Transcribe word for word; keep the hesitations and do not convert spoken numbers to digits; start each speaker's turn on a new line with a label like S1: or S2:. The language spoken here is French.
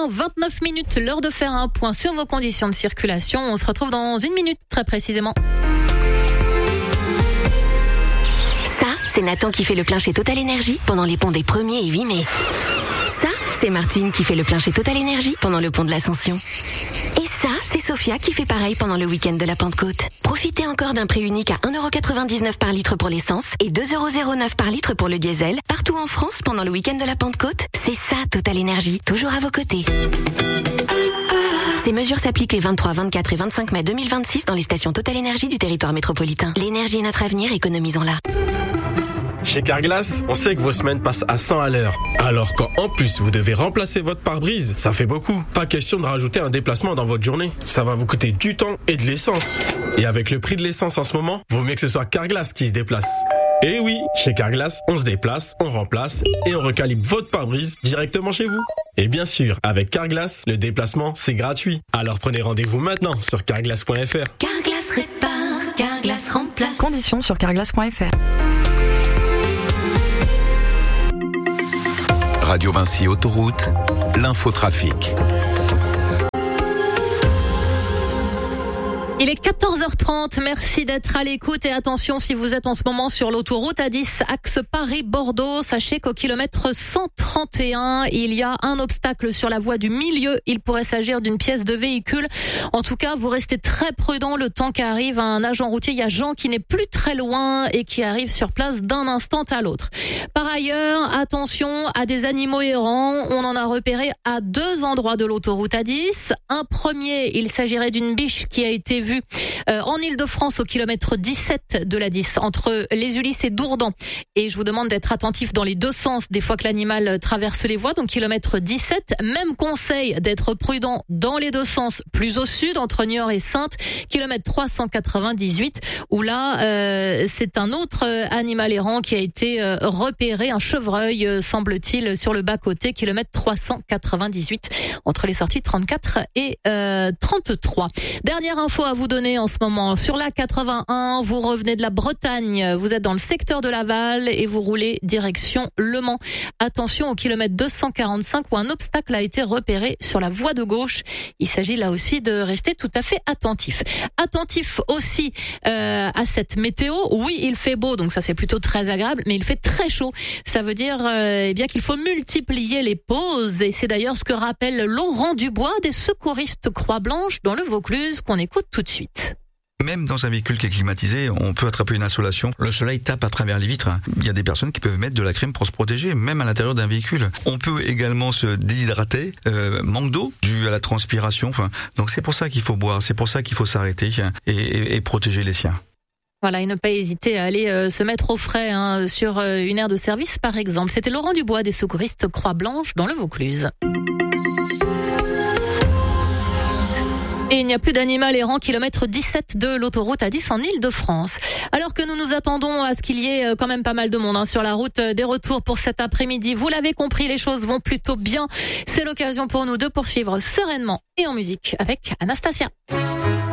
S1: moins vingt-neuf minutes, l'heure de faire un point sur vos conditions de circulation. On se retrouve dans une minute, très précisément.
S2: Ça, c'est Nathan qui fait le plein chez Total Énergie pendant les ponts des premier et huit mai. Ça, c'est Martine qui fait le plein chez Total Énergie pendant le pont de l'Ascension. Et ça, c'est Sophia qui fait pareil pendant le week-end de la Pentecôte. Profitez encore d'un prix unique à un euro quatre-vingt-dix-neuf par litre pour l'essence et deux euros zéro neuf par litre pour le diesel, partout en France pendant le week-end de la Pentecôte. C'est ça, Total Énergie, toujours à vos côtés. Ces mesures s'appliquent les vingt-trois, vingt-quatre et vingt-cinq mai deux mille vingt-six dans les stations Total Énergie du territoire métropolitain. L'énergie est notre avenir, économisons-la.
S3: Chez Carglass, on sait que vos semaines passent à cent à l'heure. Alors quand en plus vous devez remplacer votre pare-brise, ça fait beaucoup. Pas question de rajouter un déplacement dans votre journée. Ça va vous coûter du temps et de l'essence. Et avec le prix de l'essence en ce moment, vaut mieux que ce soit Carglass qui se déplace. Et oui, chez Carglass, on se déplace, on remplace et on recalibre votre pare-brise directement chez vous. Et bien sûr, avec Carglass, le déplacement, c'est gratuit. Alors prenez rendez-vous maintenant sur carglass point f r.
S2: Carglass répare, Carglass remplace.
S4: Conditions sur carglass point f r.
S5: Radio Vinci Autoroute, l'infotrafic.
S1: Il est quatorze heures trente, merci d'être à l'écoute et attention si vous êtes en ce moment sur l'autoroute A dix, axe Paris-Bordeaux, sachez qu'au kilomètre cent trente et un, il y a un obstacle sur la voie du milieu, il pourrait s'agir d'une pièce de véhicule. En tout cas, vous restez très prudent le temps qu'arrive un agent routier, il y a Jean qui n'est plus très loin et qui arrive sur place d'un instant à l'autre. Par ailleurs, attention à des animaux errants, on en a repéré à deux endroits de l'autoroute A dix. Un premier, il s'agirait d'une biche qui a été vue euh, en Île-de-France au kilomètre dix-sept de l'A dix entre les Ulysses et Dourdan. Et je vous demande d'être attentif dans les deux sens des fois que l'animal traverse les voies, donc kilomètre dix-sept. Même conseil d'être prudent dans les deux sens, plus au sud entre Niort et Saintes, kilomètre trois cent quatre-vingt-dix-huit, où là euh, c'est un autre animal errant qui a été euh, repéré, un chevreuil euh, semble-t-il sur le bas-côté, kilomètre trois cent quatre-vingt-dix-huit entre les sorties trente-quatre et euh, trente-trois. Dernière info à vous donner en ce moment sur la quatre-vingt-un, vous revenez de la Bretagne, vous êtes dans le secteur de Laval et vous roulez direction Le Mans. Attention au kilomètre deux cent quarante-cinq où un obstacle a été repéré sur la voie de gauche. Il s'agit là aussi de rester tout à fait attentif. Attentif aussi euh, à cette météo. Oui, il fait beau, donc ça c'est plutôt très agréable, mais il fait très chaud. Ça veut dire euh, eh bien qu'il faut multiplier les pauses et c'est d'ailleurs ce que rappelle Laurent Dubois des secouristes Croix-Blanche dans le Vaucluse qu'on écoute tout de suite.
S6: Même dans un véhicule qui est climatisé, on peut attraper une insolation. Le soleil tape à travers les vitres. Il y a des personnes qui peuvent mettre de la crème pour se protéger, même à l'intérieur d'un véhicule. On peut également se déshydrater, euh, manque d'eau dû à la transpiration. Enfin, donc c'est pour ça qu'il faut boire, c'est pour ça qu'il faut s'arrêter et, et, et protéger les siens.
S1: Voilà, et ne pas hésiter à aller euh, se mettre au frais hein, sur euh, une aire de service par exemple. C'était Laurent Dubois des secouristes Croix-Blanche dans le Vaucluse. Et il n'y a plus d'animal errant, kilomètre dix-sept de l'autoroute A dix en Île-de-France. Alors que nous nous attendons à ce qu'il y ait quand même pas mal de monde hein, sur la route des retours pour cet après-midi. Vous l'avez compris, les choses vont plutôt bien. C'est l'occasion pour nous de poursuivre sereinement et en musique avec Anastasia.